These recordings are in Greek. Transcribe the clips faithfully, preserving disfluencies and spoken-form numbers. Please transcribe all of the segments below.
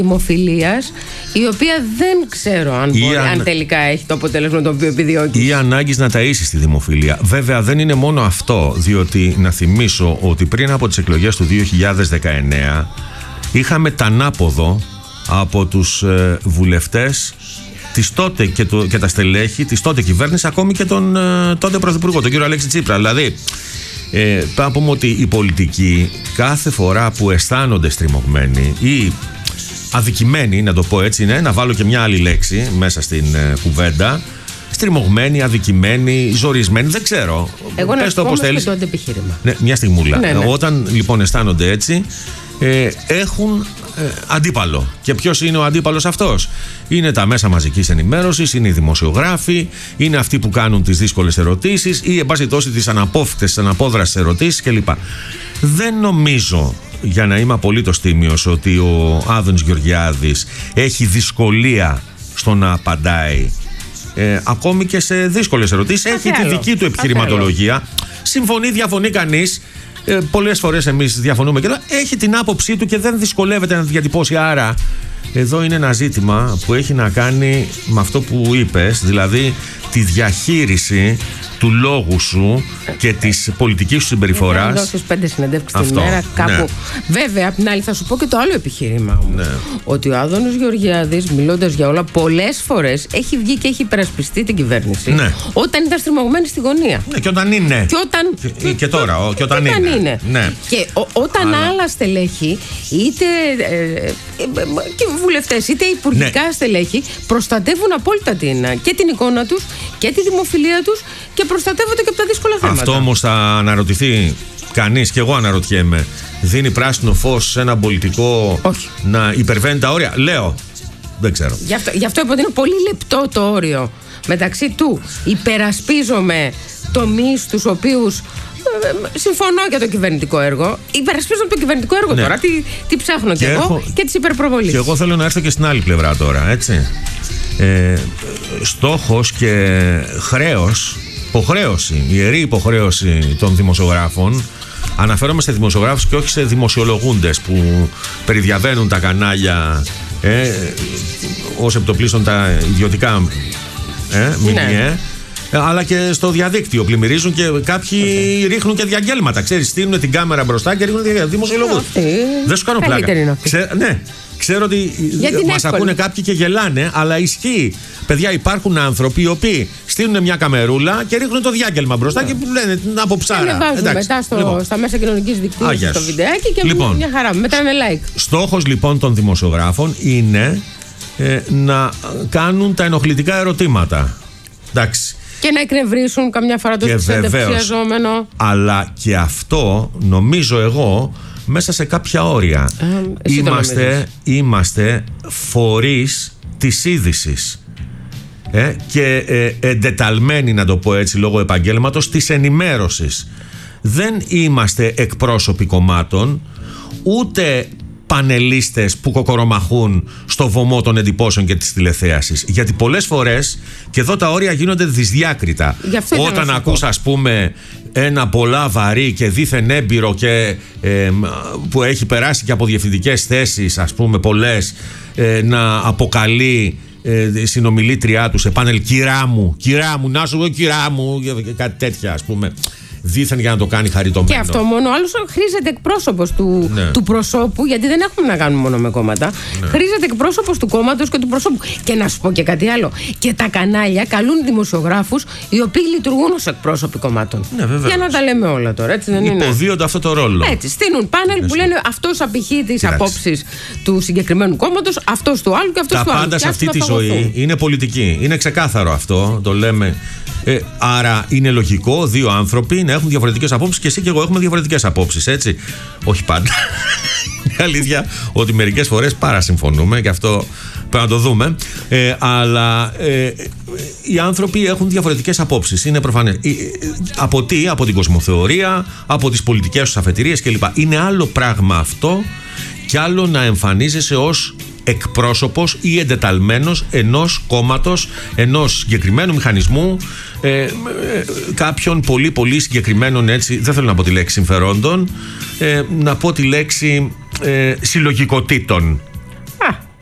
δημοφιλίας, η οποία δεν ξέρω αν, μπορεί, αν... αν τελικά έχει το αποτέλεσμα το οποίο επιδιώκει. Ή ανάγκης να ταΐσεις τη δημοφιλία. Βέβαια δεν είναι μόνο αυτό, διότι να θυμίσω ότι πριν από τις εκλογές του δύο χιλιάδες δεκαεννέα είχαμε τανάποδο από τους ε, βουλευτές της τότε και, το, και τα στελέχη της τότε κυβέρνησης, ακόμη και τον ε, τότε πρωθυπουργό, τον κύριο Αλέξη Τσίπρα. Δηλαδή ε, θα πούμε ότι οι πολιτικοί κάθε φορά που αισθάνονται στριμωγμένοι ή αδικημένοι, να το πω έτσι, ναι, να βάλω και μια άλλη λέξη μέσα στην ε, κουβέντα, στριμωγμένοι, αδικημένοι, ζορισμένοι, δεν ξέρω. Εγώ να σου πω και το αντεπιχείρημα. Ναι, μια στιγμούλα. Ναι, ναι. Όταν λοιπόν αισθάνονται έτσι, ε, έχουν ε, αντίπαλο. Και ποιος είναι ο αντίπαλος αυτός? Είναι τα μέσα μαζικής ενημέρωσης, είναι οι δημοσιογράφοι, είναι αυτοί που κάνουν τις δύσκολες ερωτήσεις ή εν πάση τόση τις αναπόφευκτες, τις αναπόδραστες ερωτήσεις κλπ. Δεν νομίζω, για να είμαι απολύτως τίμιος, ότι ο Άδωνης Γεωργιάδης έχει δυσκολία στο να απαντάει ε, ακόμη και σε δύσκολες ερωτήσεις. Έχει άλλο. τη δική του επιχειρηματολογία. Συμφωνεί, διαφωνεί κανείς. Ε, πολλές φορές εμείς διαφωνούμε και εδώ. Έχει την άποψή του και δεν δυσκολεύεται να τη διατυπώσει. Άρα εδώ είναι ένα ζήτημα που έχει να κάνει με αυτό που είπες, δηλαδή τη διαχείριση του λόγου σου και της πολιτικής σου συμπεριφοράς. Να δώσεις πέντε συνεντεύξεις την ημέρα κάπου. Ναι. Βέβαια, απ' την άλλη θα σου πω και το άλλο επιχείρημα όμως. Ναι. Ότι ο Άδωνος Γεωργιάδης, μιλώντας για όλα, πολλές φορές έχει βγει και έχει υπερασπιστεί την κυβέρνηση. Ναι. Όταν ήταν στριμωγμένη στη γωνία. Ναι, και όταν είναι. Και, όταν... και, και τώρα. Και, και όταν, όταν είναι. είναι. Ναι. Και ο, όταν Αλλά... άλλα στελέχη, είτε ε, ε, και βουλευτές, είτε υπουργικά ναι. στελέχη, προστατεύουν απόλυτα την, και την εικόνα τους και τη δημοφιλία τους και προστατεύονται και από τα δύσκολα θέματα. Αυτό όμως θα αναρωτηθεί κανείς, και εγώ αναρωτιέμαι, δίνει πράσινο φως σε ένα πολιτικό Όχι. να υπερβαίνει τα όρια? Λέω, δεν ξέρω. Γι' αυτό, γι' αυτό είπα ότι είναι πολύ λεπτό το όριο μεταξύ του υπερασπίζομαι τομείς τους οποίους ε, συμφωνώ για το κυβερνητικό έργο. Υπερασπίζομαι το κυβερνητικό έργο ναι. τώρα. Τι, τι ψάχνω κι εγώ έχω, και τις υπερπροβολής. Και εγώ θέλω να έρθω και στην άλλη πλευρά τώρα, έτσι. Ε, στόχος και χρέος, υποχρέωση, ιερή υποχρέωση των δημοσιογράφων. Αναφέρομαι σε δημοσιογράφους και όχι σε δημοσιολογούντες που περιδιαβαίνουν τα κανάλια ε, ως επιτοπλίστων τα ιδιωτικά ε, μηνιαία, αλλά και στο διαδίκτυο πλημμυρίζουν και κάποιοι okay. ρίχνουν και διαγγέλματα. Ξέρεις, στείλουν την κάμερα μπροστά και ρίχνουν διαγγέλματα. Δημοσιολογούνται. Δεν σου κάνω πλάκα. Ξέ, ναι. Ξέρω ότι μας ακούνε κάποιοι και γελάνε, αλλά ισχύει. Παιδιά, υπάρχουν άνθρωποι οι οποίοι στείλουν μια καμερούλα και ρίχνουν το διάγγελμα μπροστά yeah. και λένε από ψάρα. Και ανεβάζουν μετά στο, λοιπόν. στα μέσα κοινωνικής δικτύωσης ah, yes. το βιντεάκι και λοιπόν, μια χαρά. Μετράνε like. Στόχος λοιπόν των δημοσιογράφων είναι ε, να κάνουν τα ενοχλητικά ερωτήματα. Εντάξει. Και να εκνευρίσουν καμιά φορά το συνεντευξιαζόμενο. Αλλά και αυτό νομίζω εγώ μέσα σε κάποια όρια. Ε, είμαστε, είμαστε φορείς της είδησης ε, και ε, εντεταλμένοι, να το πω έτσι λόγω επαγγέλματος, της ενημέρωσης. Δεν είμαστε εκπρόσωποι κομμάτων, ούτε πανελίστες που κοκορομαχούν στο βωμό των εντυπώσεων και της τηλεθέασης. Γιατί πολλές φορές και εδώ τα όρια γίνονται δυσδιάκριτα. Όταν ακούς, ας πούμε, ένα πολλά βαρύ και δίθεν έμπειρο και ε, που έχει περάσει και από διευθυντικές θέσεις, ας πούμε, πολλές, ε, να αποκαλεί ε, συνομιλήτριά του σε πάνελ κυρά μου, κυρά μου, να σου πω κυρά μου, κάτι τέτοια, ας πούμε. Δήθεν για να το κάνει χαριτωμένο. Και αυτό μόνο. Άλλος χρήζεται εκπρόσωπος του, ναι. του προσώπου, γιατί δεν έχουμε να κάνουμε μόνο με κόμματα. Ναι. Χρήζεται εκπρόσωπος του κόμματος και του προσώπου. Και να σου πω και κάτι άλλο. Και τα κανάλια καλούν δημοσιογράφους οι οποίοι λειτουργούν ως εκπρόσωποι κομμάτων. Ναι, για να τα λέμε όλα τώρα. Έτσι δεν είναι? Υποδίονται αυτό το ρόλο. Έτσι. Στείλουν πάνελ ναι, που λένε αυτός απηχεί τις απόψεις του συγκεκριμένου κόμματος, αυτός του άλλου και αυτός τα του άλλου. Τα πάντα σε αυτή τη ζωή είναι πολιτική. Είναι ξεκάθαρο αυτό. Το λέμε. Ε, άρα είναι λογικό δύο άνθρωποι να έχουν διαφορετικές απόψεις και εσύ και εγώ έχουμε διαφορετικές απόψεις, έτσι. Όχι πάντα. Είναι αλήθεια ότι μερικές φορές παρασυμφωνούμε και αυτό πρέπει να το δούμε. Ε, αλλά ε, οι άνθρωποι έχουν διαφορετικές απόψεις. Είναι προφανές. Ε, από τι? Από την κοσμοθεωρία, από τις πολιτικές τους αφετηρίες κλπ. Είναι άλλο πράγμα αυτό και άλλο να εμφανίζεσαι ως εκπρόσωπος ή εντεταλμένος ενός κόμματος, ενός συγκεκριμένου μηχανισμού, ε, ε, κάποιων πολύ πολύ συγκεκριμένων, έτσι, δεν θέλω να πω τη λέξη συμφερόντων, ε, να πω τη λέξη ε, συλλογικοτήτων. Α,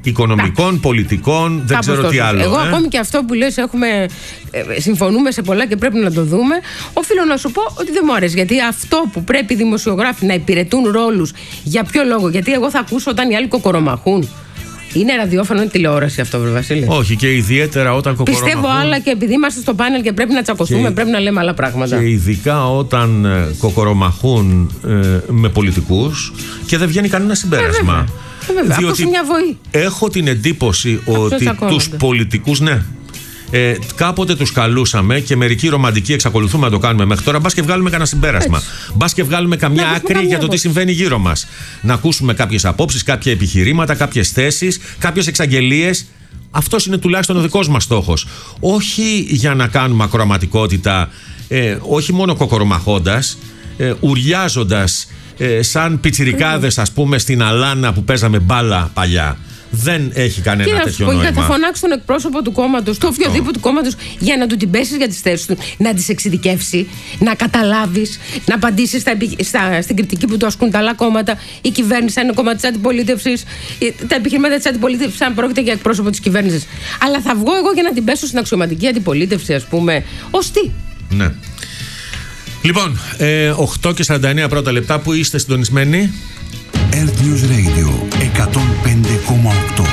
οικονομικών, πολιτικών, δεν Κάπως ξέρω τι τόσο. άλλο. Εγώ ε? ακόμη και αυτό που λες έχουμε, ε, συμφωνούμε σε πολλά και πρέπει να το δούμε. Οφείλω να σου πω ότι δεν μου αρέσει. Γιατί αυτό που πρέπει οι δημοσιογράφοι να υπηρετούν ρόλους, για ποιο λόγο? Γιατί εγώ θα ακούσω όταν οι άλλοι κοκορομαχούν. Είναι ραδιόφωνο, είναι τηλεόραση αυτό, βρε Βασίλη. Όχι, και ιδιαίτερα όταν κοκορομαχούν. Πιστεύω άλλα και επειδή είμαστε στο πάνελ και πρέπει να τσακωθούμε, και... πρέπει να λέμε άλλα πράγματα. Και ειδικά όταν ε, κοκορομαχούν ε, με πολιτικούς και δεν βγαίνει κανένα συμπέρασμα. Ε, βέβαια. Διότι μια βοή. Έχω την εντύπωση αυτό ότι τους πολιτικούς, ναι, ε, κάποτε τους καλούσαμε και μερικοί ρομαντικοί εξακολουθούμε να το κάνουμε μέχρι τώρα. Μπας και βγάλουμε κανένα συμπέρασμα. Μπας και βγάλουμε καμιά άκρη για το τι συμβαίνει γύρω μας. Να ακούσουμε κάποιες απόψεις, κάποια επιχειρήματα, κάποιες θέσεις, κάποιες εξαγγελίες. Αυτός είναι τουλάχιστον ο δικός μας στόχος. Όχι για να κάνουμε ακροαματικότητα, ε, όχι μόνο κοκορομαχώντας, ε, ουριάζοντας ε, σαν πιτσιρικάδες, ας πούμε, στην αλάνα που παίζαμε μπάλα παλιά. Δεν έχει κανένα και τέτοιο πω, νόημα. Θα φωνάξει τον εκπρόσωπο του κόμματος, του οποιοδήποτε κόμματος, για να του την πέσει για τις θέσεις του, να τις εξειδικεύσει, να καταλάβεις, να απαντήσει στα, στα, στην κριτική που του ασκούν τα άλλα κόμματα. Η κυβέρνηση, αν είναι κόμμα της αντιπολίτευσης, τα επιχειρήματα της αντιπολίτευσης, αν πρόκειται για εκπρόσωπο της κυβέρνησης. Αλλά θα βγω εγώ για να την πέσω στην αξιωματική αντιπολίτευση, ας πούμε. Ως τι. Ναι. Λοιπόν, ε, οκτώ και σαράντα εννέα πρώτα λεπτά, που είστε συντονισμένοι. Earth News Radio εκατόν πέντε κόμμα οκτώ.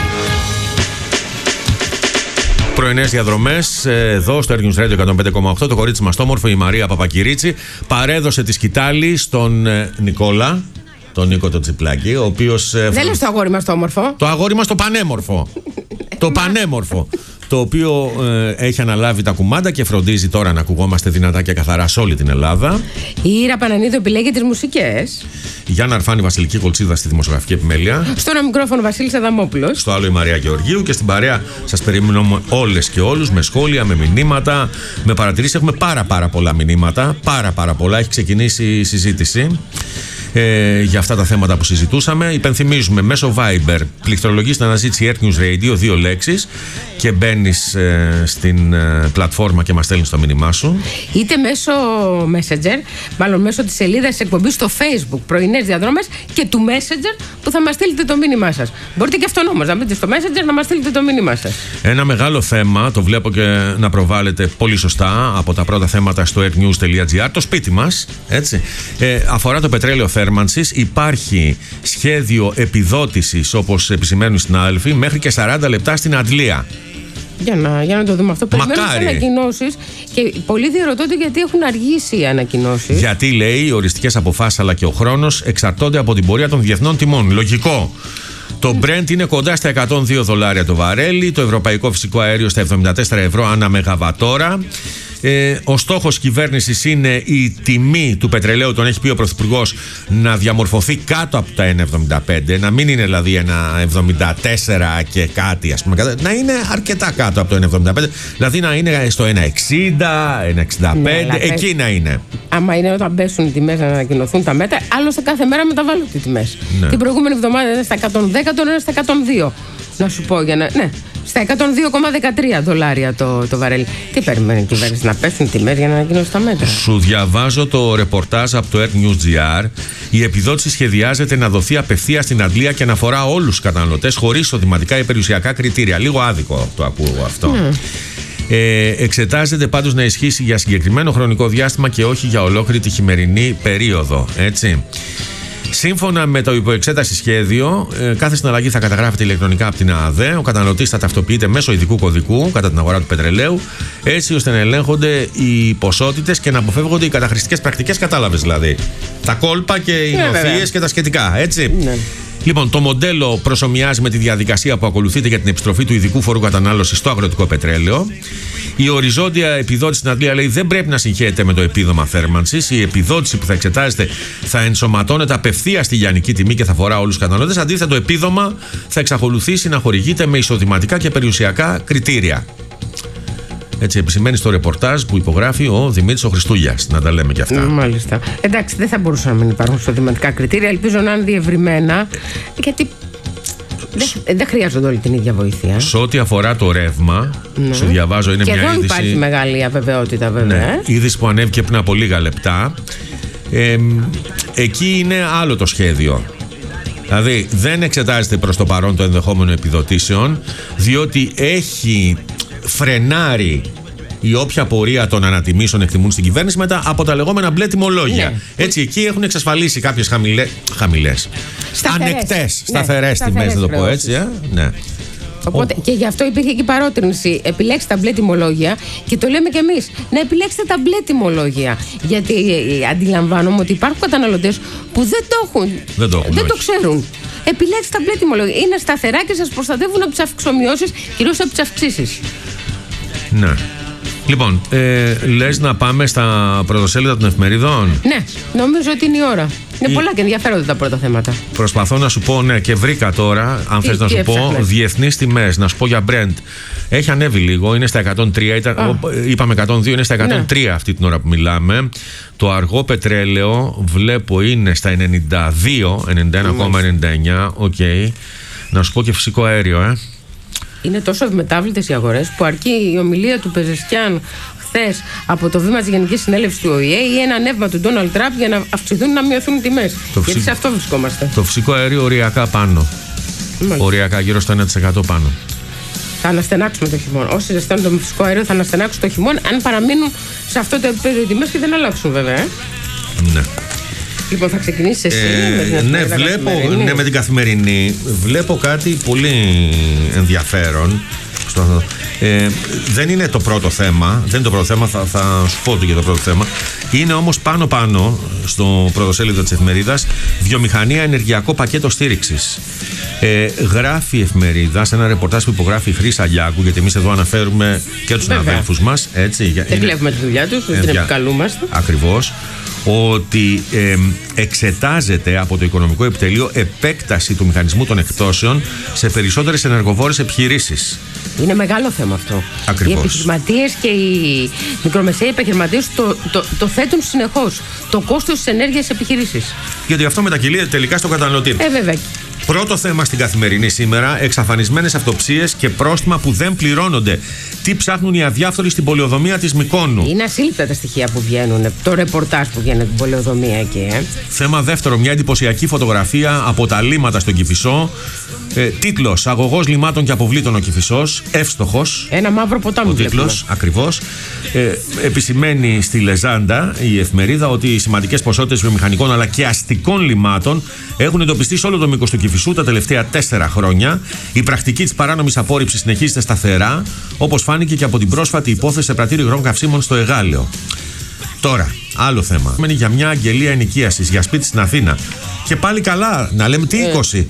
Πρωινές διαδρομές εδώ στο Earth News Radio εκατόν πέντε κόμμα οκτώ. Το κορίτσι μας το όμορφο, η Μαρία Παπακυρίτσι, παρέδωσε τη σκητάλη στον ε, Νικόλα, τον Νίκο το Τσιπλάκη, ο οποίος... Ε, δεν λες το αγόρι μας το όμορφο. Το αγόρι μας το πανέμορφο. Το πανέμορφο. Το οποίο ε, έχει αναλάβει τα κουμάντα και φροντίζει τώρα να ακουγόμαστε δυνατά και καθαρά σε όλη την Ελλάδα. Η Ήρα Πανανίδου επιλέγει τις μουσικές. Η Γιάννα Αρφάνη, Βασιλική Κολτσίδα στη δημοσιογραφική επιμέλεια. Στο ένα μικρόφωνο Βασίλης Αδαμόπουλος. Στο άλλο η Μαρία Γεωργίου. Και στην παρέα σας περιμένουμε όλες και όλους με σχόλια, με μηνύματα, με παρατηρήσεις. Έχουμε πάρα πάρα πολλά μηνύματα. Πάρα πάρα πολλά. Έχει ξεκινήσει η συζήτηση ε, για αυτά τα θέματα που συζητούσαμε. Υπενθυμίζουμε μέσω Viber, πληκτρολογείς την αναζήτηση Earth News Radio, δύο λέξεις, και μπαίνεις ε, στην ε, πλατφόρμα και μας στέλνεις το μήνυμά σου. Είτε μέσω Messenger, μάλλον μέσω της σελίδας της εκπομπής στο Facebook, πρωινές διαδρόμες, και του Messenger που θα μας στείλετε το μήνυμά σας. Μπορείτε και αυτόν όμως να μπείτε στο Messenger να μας στείλετε το μήνυμά σας. Ένα μεγάλο θέμα, το βλέπω και να προβάλλεται πολύ σωστά από τα πρώτα θέματα στο earthnews τελεία gr, το σπίτι μας, έτσι, ε, αφορά το πετρέλαιο θέρμανσης. Υπάρχει σχέδιο επιδότησης, όπως επισημαίνουν οι συνάδελφοι, μέχρι και σαράντα λεπτά στην αντλία. Για να, για να το δούμε αυτό. Περιμένουμε τις ανακοινώσεις και πολλοί διερωτώνται γιατί έχουν αργήσει οι ανακοινώσεις. Γιατί, λέει, οι οριστικές αποφάσεις αλλά και ο χρόνος εξαρτώνται από την πορεία των διεθνών τιμών. Λογικό. Το Brent είναι κοντά στα εκατόν δύο δολάρια το βαρέλι, το ευρωπαϊκό φυσικό αέριο στα εβδομήντα τέσσερα ευρώ ανά μεγαβατόρα. Ε, ο στόχος κυβέρνησης είναι η τιμή του πετρελαίου, τον έχει πει ο Πρωθυπουργός, να διαμορφωθεί κάτω από τα ένα εβδομήντα πέντε, να μην είναι δηλαδή ένα εβδομήντα τέσσερα και κάτι, ας πούμε, να είναι αρκετά κάτω από το ένα εβδομήντα πέντε, δηλαδή να είναι στο ένα εξήντα, ένα εξήντα πέντε, ναι, εκεί να είναι. Άμα είναι όταν πέσουν οι τιμές να ανακοινωθούν τα μέτρα, άλλωστε κάθε μέρα μεταβάλλουν οι τιμές. Ναι. Την προηγούμενη εβδομάδα ήταν στα εκατόν δέκα, τώρα είναι στα εκατόν δύο. Να σου πω για να. Ναι. Στα εκατόν δύο κόμμα δεκατρία δολάρια το, το βαρέλι. Τι περιμένει η κυβέρνηση, να πέσουν οι τιμές για να ανακοινώσει τα μέτρα? Σου διαβάζω το ρεπορτάζ από το Earth News τζι αρ. Η επιδότηση σχεδιάζεται να δοθεί απευθείας στην αντλία και να αφορά όλους τους καταναλωτές χωρίς εισοδηματικά ή περιουσιακά κριτήρια. Λίγο άδικο το ακούω αυτό. Mm. Ε, εξετάζεται πάντως να ισχύσει για συγκεκριμένο χρονικό διάστημα και όχι για ολόκληρη τη χειμερινή περίοδο. Έτσι. Σύμφωνα με το υποεξέταση σχέδιο, κάθε συναλλαγή θα καταγράφεται ηλεκτρονικά από την ΑΔΕ. Ο καταναλωτής θα ταυτοποιείται μέσω ειδικού κωδικού κατά την αγορά του πετρελαίου, έτσι ώστε να ελέγχονται οι ποσότητες και να αποφεύγονται οι καταχρηστικές πρακτικές. Κατάλαβες δηλαδή. Τα κόλπα και οι νοθείες και τα σχετικά, έτσι. Ναι. Λοιπόν, το μοντέλο προσομοιάζει με τη διαδικασία που ακολουθείται για την επιστροφή του ειδικού φόρου κατανάλωσης στο αγροτικό πετρέλαιο. Η οριζόντια επιδότηση στην αντλία, λέει, δεν πρέπει να συγχέεται με το επίδομα θέρμανσης. Η επιδότηση που θα εξετάζεται θα ενσωματώνεται απευθείας στη λιανική τιμή και θα αφορά όλους τους καταναλωτές. Αντίθετα, το επίδομα θα εξακολουθήσει να χορηγείται με εισοδηματικά και περιουσιακά κριτήρια. Έτσι επισημαίνει στο ρεπορτάζ που υπογράφει ο Δημήτρης ο Χριστούγιας. Να τα λέμε και αυτά. Μάλιστα. Εντάξει, δεν θα μπορούσαν να μην υπάρχουν εισοδηματικά κριτήρια. Ελπίζω να είναι διευρυμένα. Γιατί δεν δε χρειάζονται όλη την ίδια βοήθεια. Σε ό,τι αφορά το ρεύμα, ναι, σου διαβάζω, είναι και μια εδώ είδηση. Υπάρχει μεγάλη αβεβαιότητα, βέβαια. Ναι, είδηση που ανέβηκε πριν από λίγα λεπτά. Ε, εκεί είναι άλλο το σχέδιο. Δηλαδή δεν εξετάζεται προς το παρόν το ενδεχόμενο επιδοτήσεων, διότι έχει φρενάρει η όποια πορεία των ανατιμήσεων εκτιμούν στην κυβέρνηση μετά από τα λεγόμενα μπλε τιμολόγια. Ναι. Έτσι, εκεί έχουν εξασφαλίσει κάποιες χαμηλέ, χαμηλές, ανεκτές, σταθερές ναι, τιμές, να το πω έτσι. Ε? Ναι. Οπότε, oh. Και γι' αυτό υπήρχε και η παρότρινση. Επιλέξτε τα μπλε τιμολόγια και το λέμε κι εμείς. Να επιλέξετε τα μπλε τιμολόγια. Γιατί ε, αντιλαμβάνομαι ότι υπάρχουν καταναλωτές που δεν το έχουν. Δεν το, έχουν, δεν το ξέρουν. Επιλέξτε τα μπλε τιμολόγια. Είναι σταθερά και σας προστατεύουν από τις αυξομοιώσεις, κυρίως από τις αυξήσεις. Ναι. Λοιπόν, ε, λες να πάμε στα πρωτοσέλιδα των εφημερίδων. Ναι, νομίζω ότι είναι η ώρα. Είναι η... πολλά και ενδιαφέροντα τα πρώτα θέματα. Προσπαθώ να σου πω, ναι, και βρήκα τώρα, αν θες να σου πω, διεθνείς τιμές. Να σου πω για Brent. Έχει ανέβει λίγο, είναι στα εκατόν τρία, ήταν, είπαμε εκατόν δύο, είναι στα εκατόν τρία ναι. αυτή την ώρα που μιλάμε. Το αργό πετρέλαιο βλέπω είναι στα ενενήντα δύο, ενενήντα ένα κόμμα ενενήντα εννιά. Οκ. Okay. Να σου πω και φυσικό αέριο, ε. Είναι τόσο ευμετάβλητες οι αγορές που αρκεί η ομιλία του Πεζεσκιάν χθες από το βήμα της Γενικής Συνέλευσης του Ο Η Ε ή ένα ανέβημα του Ντόναλντ Τραμπ για να αυξηθούν, να μειωθούν οι τιμές. Γιατί φυσικό... σε αυτό βρισκόμαστε. Το φυσικό αέριο οριακά πάνω. Μάλιστα. Οριακά γύρω στο ένα τοις εκατό πάνω. Θα αναστενάξουμε το χειμώνα. Όσοι ζεσταίνουν το φυσικό αέριο θα αναστενάξουν το χειμώνα, αν παραμείνουν σε αυτό το επίπεδο οι τιμές και δεν αλλάξουν βέβαια. Ε? Ναι. Λοιπόν, θα ξεκινήσεις εσύ ε, με ναι, βλέπω, ναι, με την Καθημερινή. Βλέπω κάτι πολύ ενδιαφέρον. Στο, ε, δεν είναι το πρώτο θέμα. Δεν είναι το πρώτο θέμα, θα, θα σου πω για το πρώτο θέμα. Είναι όμως πάνω-πάνω στο πρωτοσέλιδο της εφημερίδας βιομηχανία, ενεργειακό πακέτο στήριξης. Ε, γράφει η εφημερίδα σε ένα ρεπορτάζ που υπογράφει η Χρύσα Γιάκου, γιατί εμείς εδώ αναφέρουμε και τους συναδέλφους μας. Έτσι, δεν είναι, κλέβουμε τη δουλειά τους, δεν την επικαλούμαστε. Ακριβώς. Ότι ε, εξετάζεται από το Οικονομικό Επιτελείο επέκταση του μηχανισμού των εκπτώσεων σε περισσότερες ενεργοβόρες επιχειρήσεις. Είναι μεγάλο θέμα αυτό. Ακριβώς. Οι επιχειρηματίες και οι μικρομεσαίοι επιχειρηματίες το, το, το θέτουν συνεχώς. Το κόστος της ενέργειας στις επιχειρήσεις. Γιατί αυτό μετακυλείται τελικά στον καταναλωτή. Ε, βέβαια. Πρώτο θέμα στην Καθημερινή σήμερα: εξαφανισμένες αυτοψίες και πρόστιμα που δεν πληρώνονται. Τι ψάχνουν οι αδιάφθοροι στην πολεοδομία της Μυκόνου. Είναι ασύλληπτα τα στοιχεία που βγαίνουν, το ρεπορτάζ που βγαίνει από την πολεοδομία εκεί. Ε. Θέμα δεύτερο: μια εντυπωσιακή φωτογραφία από τα λίμματα στον Κηφισό. Ε, τίτλος: αγωγός λιμάτων και αποβλήτων ο Κηφισός. Εύστοχος. Ένα μαύρο ποτάμι. Ο τίτλος, ακριβώς. Ε, επισημαίνει στη Λεζάντα η εφημερίδα ότι οι σημαντικές ποσότητες βιομηχανικών αλλά και αστικών λιμάτων έχουν εντοπιστεί σε όλο το μήκος του Κηφισού τα τελευταία τέσσερα χρόνια. Η πρακτική της παράνομης απόρριψης συνεχίζεται σταθερά, όπως φάνηκε και από την πρόσφατη υπόθεση σε πρατήριο υγρών καυσίμων στο Εγάλεο. Τώρα, άλλο θέμα. Μένει για μια αγγελία ενοικίασης για σπίτι στην Αθήνα. Και πάλι καλά, να λέμε τι είκοσι.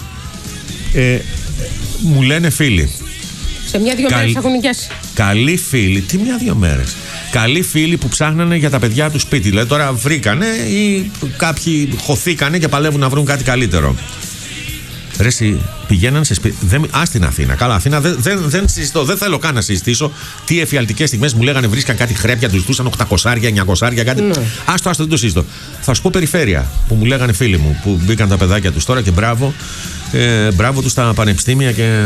Ε, μου λένε φίλοι. Σε μια-δύο Καλ... μέρες έχουν νοικιάσει. Καλοί φίλοι, τι μια-δύο μέρες. Καλοί φίλοι που ψάχνανε για τα παιδιά του σπίτι. Δηλαδή τώρα βρήκανε ή κάποιοι χωθήκανε και παλεύουν να βρουν κάτι καλύτερο. Ρε εσύ, πηγαίναν σε σπίτι. Α, στην Αθήνα. Καλά, Αθήνα δεν, δεν, δεν συζητώ. Δεν θέλω καν να συζητήσω τι εφιαλτικές στιγμές μου λέγανε. Βρίσκαν κάτι χρέπια, του ζητούσαν οκτακόσια, εννιακόσια, κάτι. Ναι. Άστο, άστο, δεν το συζητώ. Θα σου πω περιφέρεια που μου λέγανε φίλοι μου που μπήκαν τα παιδάκια του τώρα και μπράβο. Ε, μπράβο του στα πανεπιστήμια και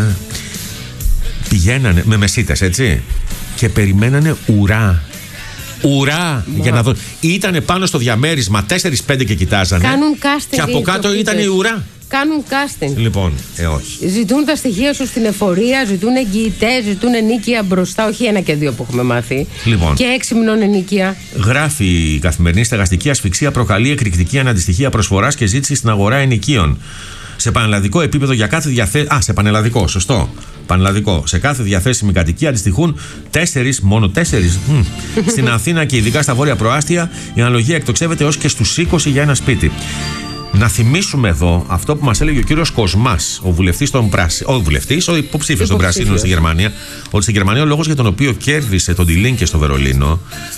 πηγαίνανε με μεσίτες, έτσι. Και περιμένανε ουρά. Ουρά! Μα. Για να δω. Ήτανε πάνω στο διαμέρισμα τέσσερα πέντε και κοιτάζανε. Κάνουν casting. Και από κάτω ήταν η ουρά. Κάνουν casting. Λοιπόν, ε, όχι. Ζητούν τα στοιχεία σου στην εφορία, ζητούν εγγυητές, ζητούν ενίκεια μπροστά. Όχι ένα και δύο που έχουμε μάθει. Λοιπόν. Και έξι μηνών ενίκεια. Γράφει η Καθημερινή: στεγαστική ασφυξία προκαλεί εκρηκτική αναντιστοιχεία προσφοράς και ζήτηση στην αγορά ενοικίων. Σε πανελλαδικό επίπεδο για κάθε διαθέσιμη. Α, σε πανελλαδικό, σωστό. Πανελλαδικό. Σε κάθε διαθέσιμη κατοικία αντιστοιχούν τέσσερις, μόνο τέσσερις. Στην Αθήνα και ειδικά στα βόρεια προάστια η αναλογία εκτοξεύεται ως και στους είκοσι για ένα σπίτι. Να θυμίσουμε εδώ αυτό που μας έλεγε ο κύριος Κοσμάς, ο βουλευτής των Πράσινων, ο βουλευτής, ο υποψήφιος των Πρασίνων στη Γερμανία, ότι στη Γερμανία ο λόγος για τον οποίο κέρδισε τον Τιλίνκε στο Βερολίνο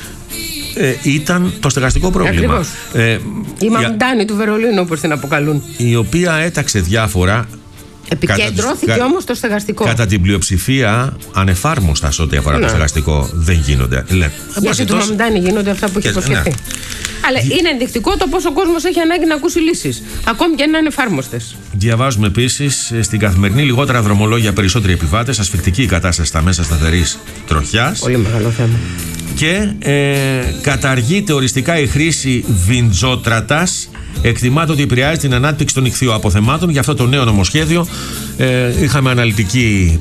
ε, ήταν το στεγαστικό πρόβλημα. Ε, η Μαντάνη η... του Βερολίνου, όπως την αποκαλούν. Η οποία έταξε διάφορα. Επικεντρώθηκε κατά, όμως το στεγαστικό. Κατά την πλειοψηφία ανεφάρμοστα σε ό,τι αφορά ναι. το στεγαστικό δεν γίνονται. Λέ, γιατί του Μαμντάνη γίνονται αυτά που έχει υποσχεθεί. Ναι. Αλλά είναι ενδεικτικό το πόσο ο κόσμος έχει ανάγκη να ακούσει λύσεις, ακόμη και αν είναι ανεφάρμοστες. Διαβάζουμε επίσης στην Καθημερινή: λιγότερα δρομολόγια, περισσότεροι επιβάτες, ασφικτική η κατάσταση στα μέσα σταθερής τροχιάς. Πολύ μεγάλο θέμα. Και ε, καταργείται οριστικά η χρήση βινζότρατας Εκτιμάται ότι επηρεάζει την ανάπτυξη των ιχθυοαποθεμάτων. Γι' αυτό το νέο νομοσχέδιο ε, είχαμε αναλυτική